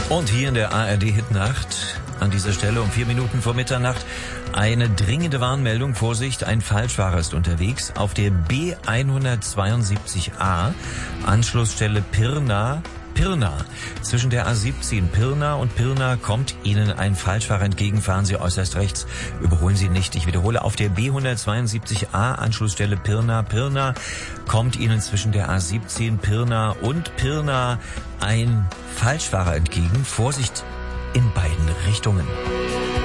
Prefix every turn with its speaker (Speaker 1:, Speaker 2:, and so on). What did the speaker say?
Speaker 1: Und hier in der ARD-Hitnacht, an dieser Stelle um 4 Minuten vor Mitternacht, eine dringende Warnmeldung. Vorsicht, ein Falschfahrer ist unterwegs. Auf der B172a, Anschlussstelle Pirna, zwischen der A17 Pirna und Pirna kommt Ihnen ein Falschfahrer entgegen. Fahren Sie äußerst rechts, überholen Sie nicht. Ich wiederhole, auf der B172a, Anschlussstelle Pirna kommt Ihnen zwischen der A17 Pirna und Pirna ein Falschfahrer entgegen. Vorsicht in beiden Richtungen.